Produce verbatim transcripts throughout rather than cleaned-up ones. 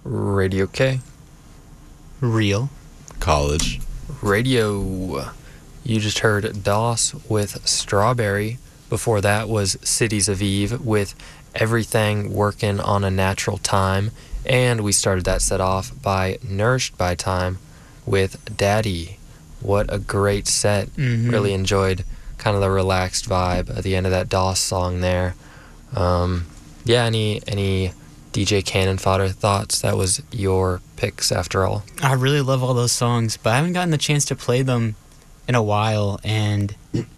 Radio K. Real. College. Radio. You just heard DOS with Strawberry. Before that was Cities of Eve with Everything Working on a Natural Time. And we started that set off by Nourished by Time with Daddy. What a great set. Mm-hmm. Really enjoyed kind of the relaxed vibe at the end of that DOS song there. Um, yeah, any any D J Cannon Fodder thoughts? That was your picks after all. I really love all those songs, but I haven't gotten the chance to play them in a while, and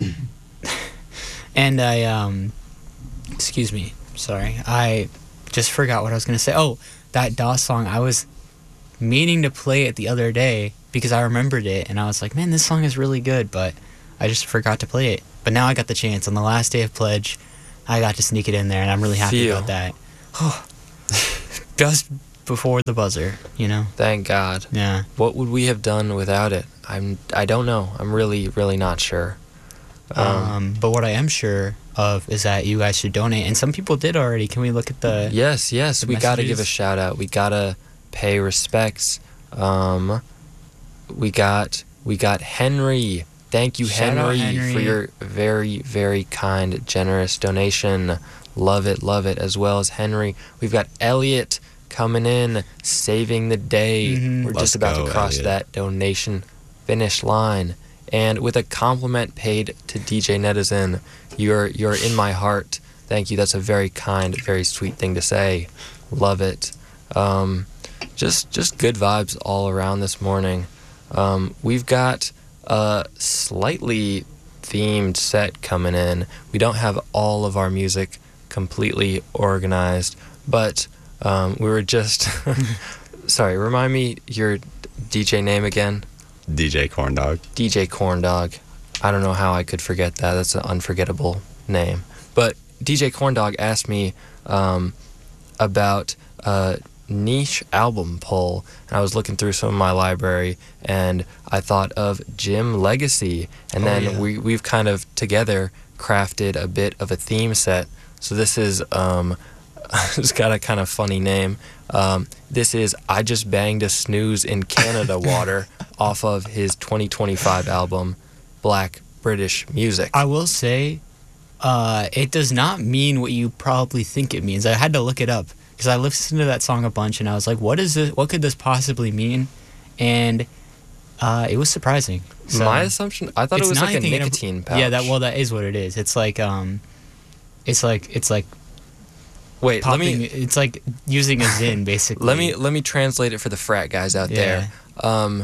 and I um excuse me, sorry, I just forgot what I was gonna say. Oh, that DOS song, I was meaning to play it the other day because I remembered it, and I was like, man, this song is really good, but I just forgot to play it. But now I got the chance on the last day of Pledge. I got to sneak it in there, and I'm really happy Feel. about that. Just before the buzzer, you know. Thank God. Yeah. What would we have done without it? I'm. I don't know. I'm really, really not sure. Um, Um, but what I am sure of is that you guys should donate, and some people did already. Can we look at the? yes, yes. the We got to give a messages? shout out. We gotta pay respects. Um, we got. We got Henry. Thank you, Shout out, Henry, Henry. for your very, very kind, generous donation. Love it, love it. As well as Henry, we've got Elliot coming in, saving the day. Mhm. We're Let's just about go, to cross Elliot. that donation finish line. And with a compliment paid to D J Netizen, you're you're in my heart. Thank you. That's a very kind, very sweet thing to say. Love it. Um, just just good vibes all around this morning. Um, we've got a slightly themed set coming in. We don't have all of our music completely organized, but um, we were just sorry, remind me your D J name again. D J Corndog. D J Corndog. I don't know how I could forget that. That's an unforgettable name. But D J Corndog asked me um, about a niche album poll, and I was looking through some of my library, and I thought of Jim Legacy, and Oh, then yeah. we, we've kind of together crafted a bit of a theme set. So this is, um, it's got a kind of funny name. Um, this is I Just Banged a Snooze in Canada Water off of his twenty twenty-five album, Black British Music. I will say, uh, it does not mean what you probably think it means. I had to look it up because I listened to that song a bunch, and I was like, "What is this? What could this possibly mean?" And uh, it was surprising. So, My assumption, I thought it it's was not like a anything inap- nicotine pouch. Yeah, that well, that is what it is. It's like um, it's like it's like Wait, let popping. me It's like using a Zyn, basically. let me let me translate it for the frat guys out Yeah. there. Um,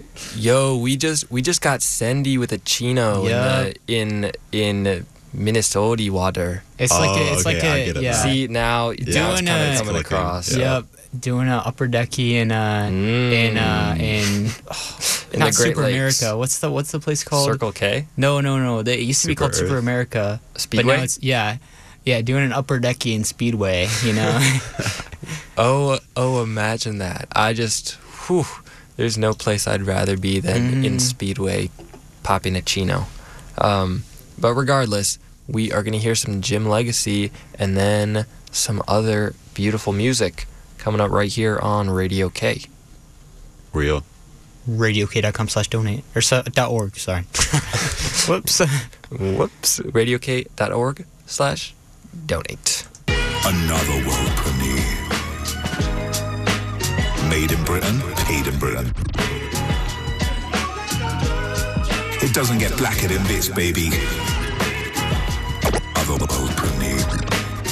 yo, we just we just got Sandy with a chino Yeah. in the, in in Minnesota water. It's like Oh, a, it's okay, like I a get it yeah. now. See now, it's Doing kind a- of coming Clicking, across. yeah. Yep, doing a upper decky in uh Mm. in uh in In not the Great Super Lakes. America. What's the what's the place called? Circle K, No, no, no. They, it used to be Super called Super Earth. America. But Speedway. now it's yeah, yeah, doing an upper decky in Speedway. You know. Oh, oh, imagine that. I just, whew, there's no place I'd rather be than Mm. in Speedway popping a chino. Um, but regardless, we are going to hear some Jim Legacy and then some other beautiful music coming up right here on Radio K. Real. RadioK.com slash donate or so, dot org. Sorry. Whoops. Whoops. RadioK.org slash donate. Another world premiere. Made in Britain, paid in Britain. It doesn't get blacker than this, baby. Other world premiere.